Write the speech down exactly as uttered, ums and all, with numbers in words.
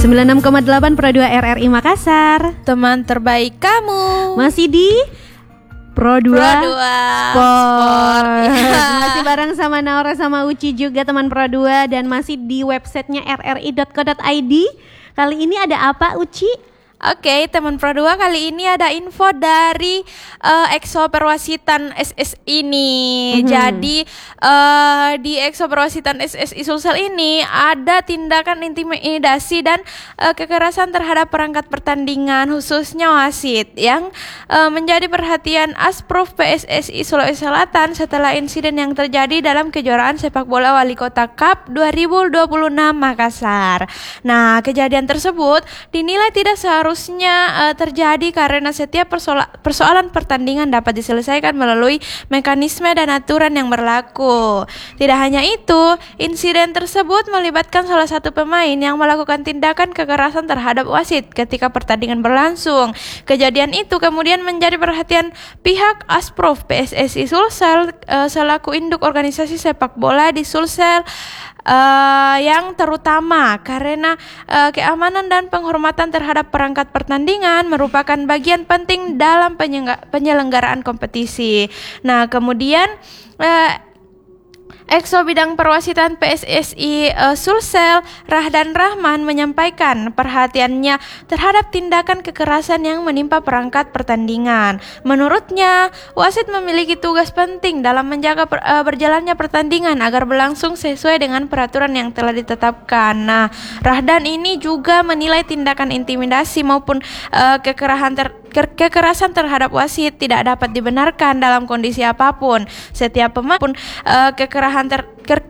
sembilan puluh enam koma delapan Pro dua R R I Makassar. Teman terbaik kamu. Masih di Pro dua, Pro dua Sport. Sport. Masih bareng sama Naura sama Uci juga teman Pro dua, dan masih di websitenya r r i dot co dot i d. Kali ini ada apa, Uci? Oke, teman Pro dua, kali ini ada info dari uh, Exo Perwasitan S S ini. Mm-hmm. Jadi uh, di Exo Perwasitan S S I Sulsel ini ada tindakan intimidasi dan uh, kekerasan terhadap perangkat pertandingan, khususnya wasit, yang uh, menjadi perhatian Asprof P S S I Sulawesi Selatan setelah insiden yang terjadi dalam kejuaraan sepak bola Wali Kota Cup dua ribu dua puluh enam Makassar. Nah, kejadian tersebut dinilai tidak seharusnya harusnya uh, terjadi karena setiap persoala- persoalan pertandingan dapat diselesaikan melalui mekanisme dan aturan yang berlaku. Tidak hanya itu, insiden tersebut melibatkan salah satu pemain yang melakukan tindakan kekerasan terhadap wasit ketika pertandingan berlangsung. Kejadian itu kemudian menjadi perhatian pihak Asprof P S S I Sulsel uh, selaku induk organisasi sepak bola di Sulsel, Uh, yang terutama karena uh, keamanan dan penghormatan terhadap perangkat pertandingan merupakan bagian penting dalam penyelenggaraan kompetisi. Nah, kemudian uh, Exo Bidang Perwasitan P S S I uh, Sulsel, Rahdan Rahman, menyampaikan perhatiannya terhadap tindakan kekerasan yang menimpa perangkat pertandingan. Menurutnya, wasit memiliki tugas penting dalam menjaga per, uh, berjalannya pertandingan agar berlangsung sesuai dengan peraturan yang telah ditetapkan. Nah, Rahdan ini juga menilai tindakan intimidasi maupun uh, kekerasan ter kekerasan terhadap wasit tidak dapat dibenarkan dalam kondisi apapun. Setiap pemain pun uh, kekerasan ter